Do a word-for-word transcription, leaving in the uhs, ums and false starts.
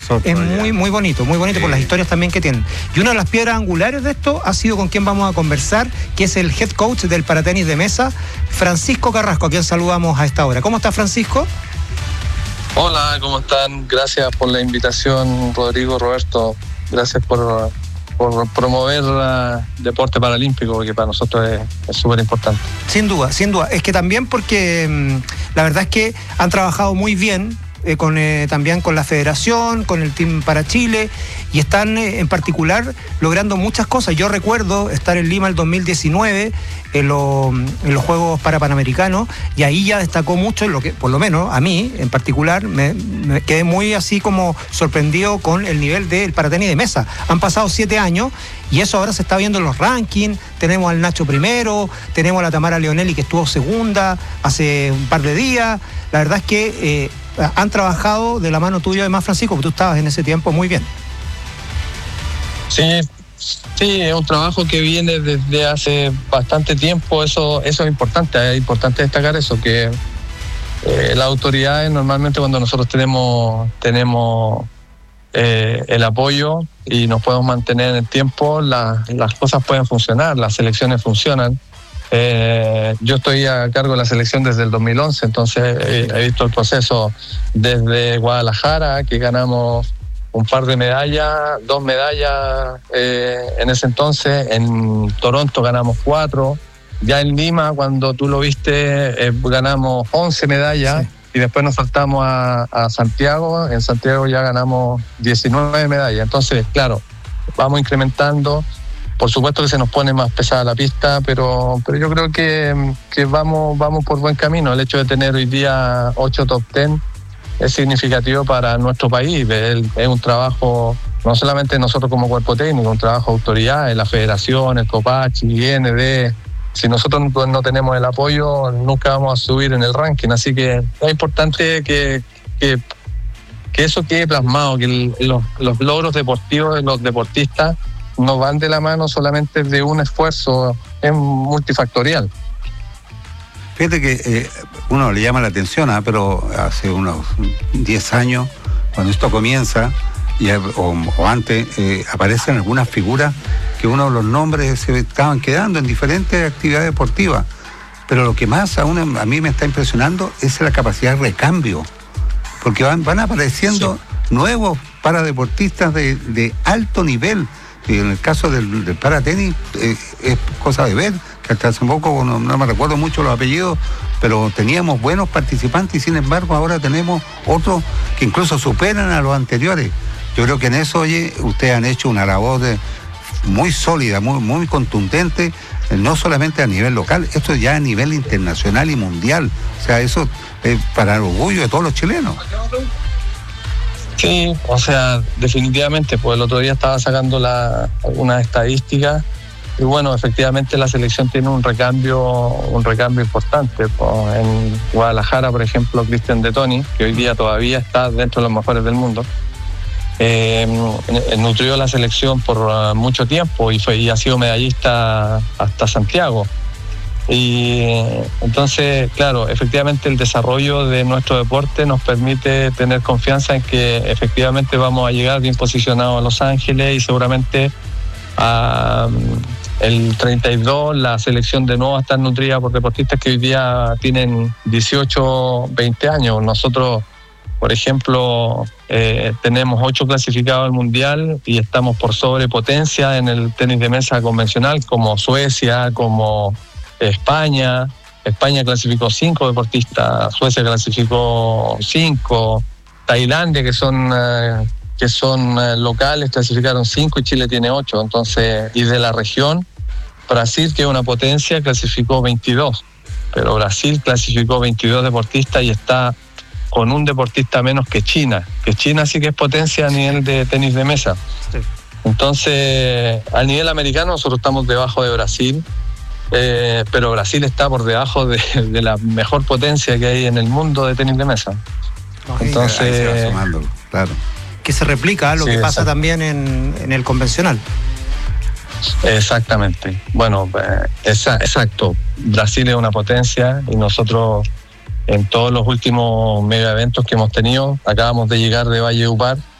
nosotros. Es ya. muy, muy bonito, muy bonito sí. por las historias también que tienen. Y una de las piedras angulares de esto ha sido con quien vamos a conversar, que es el head coach del paratenis de mesa, Francisco Carrasco, a quien saludamos a esta hora. ¿Cómo está, Francisco? Hola, ¿cómo están? Gracias por la invitación, Rodrigo, Roberto. Gracias por, por promover uh, deporte paralímpico, que para nosotros es súper importante. Sin duda, sin duda. Es que también porque mmm, la verdad es que han trabajado muy bien. Eh, con, eh, también con la federación, con el Team para Chile, y están eh, en particular logrando muchas cosas. Yo recuerdo estar en Lima el dos mil diecinueve en, lo, en los Juegos Parapanamericanos, y ahí ya destacó mucho, lo que, por lo menos a mí en particular, me, me quedé muy así como sorprendido con el nivel del paratenis de mesa. Han pasado siete años y eso ahora se está viendo en los rankings. Tenemos al Nacho primero, tenemos a la Tamara Leonelli, que estuvo segunda hace un par de días. La verdad es que eh, han trabajado de la mano tuya, además, Francisco, porque tú estabas en ese tiempo muy bien. Sí, sí, es un trabajo que viene desde hace bastante tiempo. Eso, eso es importante, es importante destacar eso, que eh, las autoridades normalmente cuando nosotros tenemos, tenemos eh, el apoyo y nos podemos mantener en el tiempo, la, las cosas pueden funcionar, las selecciones funcionan. Eh, yo estoy a cargo de la selección desde el dos mil once, entonces eh, he visto el proceso desde Guadalajara, que ganamos un par de medallas, dos medallas eh, en ese entonces, en Toronto ganamos cuatro, ya en Lima, cuando tú lo viste, eh, ganamos once medallas, sí. Y después nos saltamos a, a Santiago, en Santiago ya ganamos diecinueve medallas, entonces claro, vamos incrementando. Por supuesto que se nos pone más pesada la pista, pero, pero yo creo que, que vamos, vamos por buen camino. El hecho de tener hoy día ocho top ten es significativo para nuestro país. Es, es un trabajo, no solamente nosotros como cuerpo técnico, un trabajo de autoridad, la federación, el COPACH, I N D. Si nosotros no tenemos el apoyo, nunca vamos a subir en el ranking. Así que es importante que, que, que eso quede plasmado, que el, los, los logros deportivos de los deportistas no van de la mano solamente de un esfuerzo, es multifactorial. Fíjate que eh, uno le llama la atención, ¿eh? Pero hace unos diez años, cuando esto comienza, y, o, o antes, eh, aparecen algunas figuras que uno de los nombres se estaban quedando en diferentes actividades deportivas. Pero lo que más aún a mí me está impresionando es la capacidad de recambio, porque van, van apareciendo sí. nuevos paradeportistas de, de alto nivel. Y en el caso del, del paratenis eh, es cosa de ver, que hasta hace poco no, no me recuerdo mucho los apellidos, pero teníamos buenos participantes y sin embargo ahora tenemos otros que incluso superan a los anteriores. Yo creo que en eso, oye, ustedes han hecho una labor de, muy sólida, muy, muy contundente, no solamente a nivel local, esto ya a nivel internacional y mundial. O sea, eso es para el orgullo de todos los chilenos. Sí, o sea, definitivamente, pues el otro día estaba sacando la, algunas estadísticas y bueno, efectivamente la selección tiene un recambio un recambio importante. Pues en Guadalajara, por ejemplo, Cristian De Toni, que hoy día todavía está dentro de los mejores del mundo, eh, nutrió la selección por uh, mucho tiempo y, fue, y ha sido medallista hasta Santiago. Y entonces, claro, efectivamente el desarrollo de nuestro deporte nos permite tener confianza en que efectivamente vamos a llegar bien posicionados a Los Ángeles y seguramente a, el treinta y dos la selección de nuevo va a estar nutrida por deportistas que hoy día tienen dieciocho, veinte años. Nosotros, por ejemplo, eh, tenemos ocho clasificados al Mundial y estamos por sobrepotencia en el tenis de mesa convencional, como Suecia, como España. España clasificó cinco deportistas, Suecia clasificó cinco, Tailandia, que son eh, que son eh, locales, clasificaron cinco y Chile tiene ocho. Entonces, y de la región, Brasil, que es una potencia, clasificó veintidós, pero Brasil clasificó veintidós deportistas y está con un deportista menos que China, que China sí que es potencia a nivel de tenis de mesa. Sí. Entonces, a nivel americano nosotros estamos debajo de Brasil. Eh, pero Brasil está por debajo de, de la mejor potencia que hay en el mundo de tenis de mesa. Entonces, se va sumando, claro. Que se replica lo sí, que pasa exacto. también en, en el convencional. Exactamente. Bueno, eh, esa, exacto. Brasil es una potencia y nosotros en todos los últimos mega eventos que hemos tenido, acabamos de llegar de Valledupar